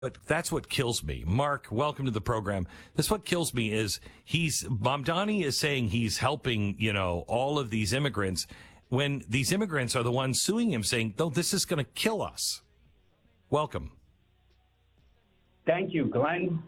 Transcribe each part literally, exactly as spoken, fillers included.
But that's what kills me. Mark, welcome to the program. That's what kills me is he's Mamdani is saying he's helping, you know, all of these immigrants when these immigrants are the ones suing him saying, no, this is going to kill us. Welcome. Thank you, Glenn.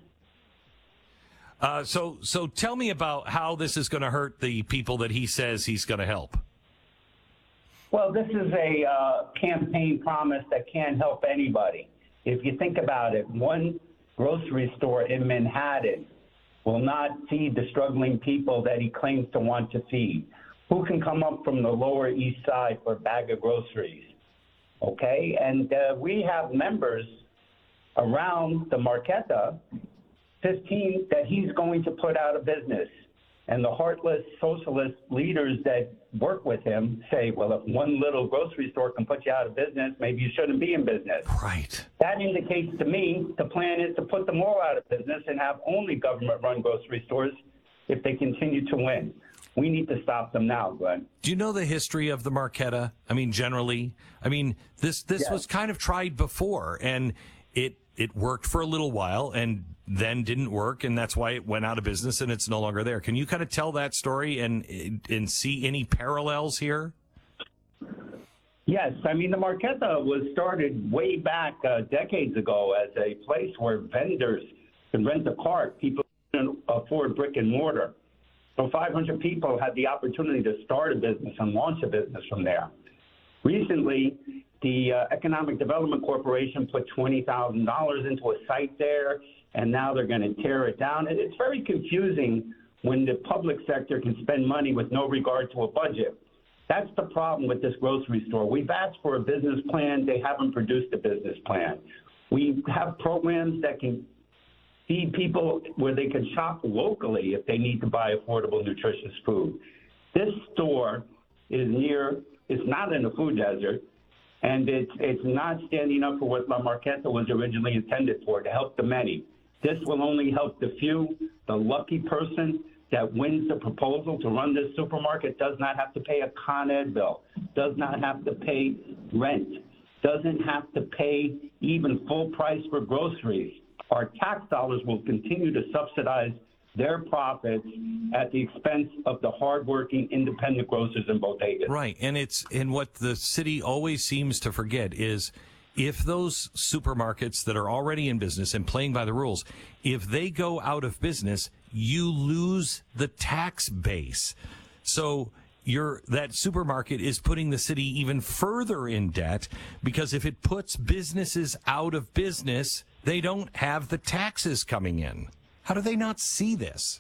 Uh, so, so tell me about how this is going to hurt the people that he says he's going to help. Well, this is a uh, campaign promise that can't help anybody. If you think about it, one grocery store in Manhattan will not feed the struggling people that he claims to want to feed. Who can come up from the Lower East Side for a bag of groceries? Okay, and uh, we have members around the Marquetta, fifteen that he's going to put out of business. And the heartless socialist leaders that work with him say, well, if one little grocery store can put you out of business, maybe you shouldn't be in business. Right. That indicates to me the plan is to put them all out of business and have only government-run grocery stores if they continue to win. We need to stop them now, Glenn. Do you know the history of the Marquetta? I mean, generally, I mean, this this Yes. was kind of tried before, and it it worked for a little while, and then didn't work, and that's why it went out of business, and it's no longer there. Can you kind of tell that story and and see any parallels here? Yes, I mean, the Marquetta was started way back uh, decades ago as a place where vendors can rent a cart. People can afford brick and mortar. So five hundred people had the opportunity to start a business and launch a business from there. Recently, the uh, Economic Development Corporation put twenty thousand dollars into a site there, and now they're going to tear it down. And it's very confusing when the public sector can spend money with no regard to a budget. That's the problem with this grocery store. We've asked for a business plan. They haven't produced a business plan. We have programs that can feed people where they can shop locally if they need to buy affordable, nutritious food. This store is near, it's not in a food desert, and it's, it's not standing up for what La Marquetta was originally intended for, to help the many. This will only help the few. The lucky person that wins the proposal to run this supermarket does not have to pay a Con Ed bill, does not have to pay rent, doesn't have to pay even full price for groceries. Our tax dollars will continue to subsidize their profits at the expense of the hardworking independent grocers and bodegas. Right, and it's and what the city always seems to forget is if those supermarkets that are already in business and playing by the rules, if they go out of business, you lose the tax base. So your that supermarket is putting the city even further in debt because if it puts businesses out of business, they don't have the taxes coming in. How do they not see this?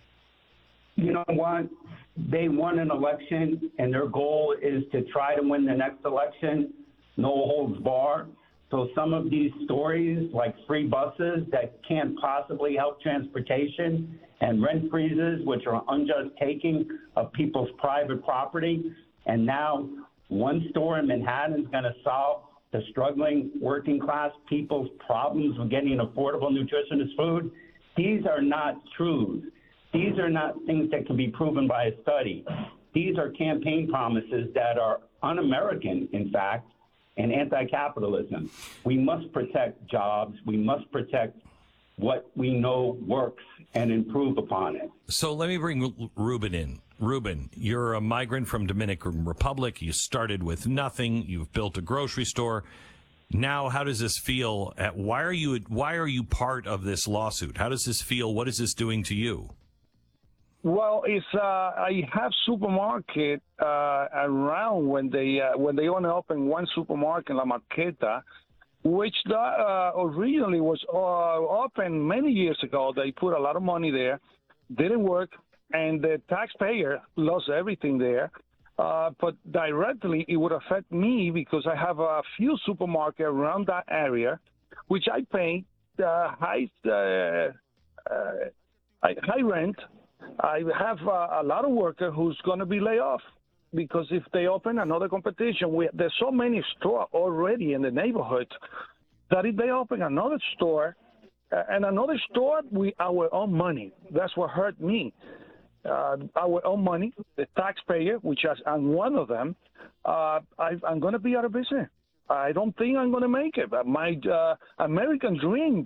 You know what? They won an election, and their goal is to try to win the next election, no holds barred. So some of these stories, like free buses that can't possibly help transportation, and rent freezes, which are unjust taking of people's private property, and now one store in Manhattan is going to solve the struggling working class people's problems with getting affordable, nutritious food. These are not truths. These are not things that can be proven by a study. These are campaign promises that are un-American, in fact, and anti-capitalism. We must protect jobs. We must protect what we know works and improve upon it. So let me bring Ruben in. Ruben, you're a migrant from Dominican Republic. You started with nothing. You've built a grocery store. Now, how does this feel? At, why are you why are you part of this lawsuit? How does this feel? What is this doing to you? Well, it's uh, I have supermarket uh, around when they uh, when they only open one supermarket in La Marquetta, which uh, originally was uh, open many years ago. They put a lot of money there, didn't work, and the taxpayer lost everything there. Uh, but directly, it would affect me because I have a few supermarkets around that area, which I pay uh, high uh, uh, high rent. I have uh, a lot of workers who's going to be laid off because if they open another competition, we, there's so many stores already in the neighborhood that if they open another store uh, and another store with our own money, that's what hurt me. Uh, our own money, the taxpayer, which is, I'm one of them, uh, I, I'm going to be out of business. I don't think I'm going to make it. But my uh, American dream